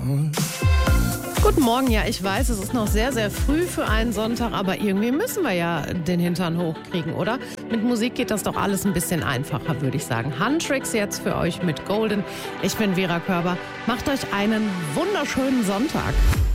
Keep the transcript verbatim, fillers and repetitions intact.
Guten Morgen, ja, ich weiß, es ist noch sehr, sehr früh für einen Sonntag, aber irgendwie müssen wir ja den Hintern hochkriegen, oder? Mit Musik geht das doch alles ein bisschen einfacher, würde ich sagen. Handtricks jetzt für euch mit Golden. Ich bin Vera Körber. Macht euch einen wunderschönen Sonntag.